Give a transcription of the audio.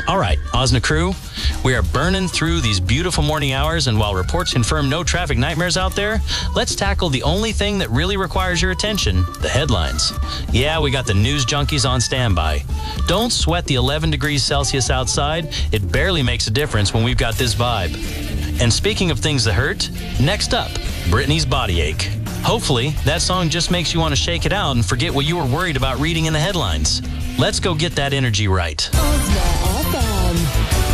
All right, Osna crew, we are burning through these beautiful morning hours, and while reports confirm no traffic nightmares out there, let's tackle the only thing that really requires your attention, the headlines. Yeah, we got the news junkies on standby. Don't sweat the 11 degrees Celsius outside. It barely makes a difference when we've got this vibe. And speaking of things that hurt, next up, Britney's Body Ache. Hopefully, that song just makes you want to shake it out and forget what you were worried about reading in the headlines. Let's go get that energy right.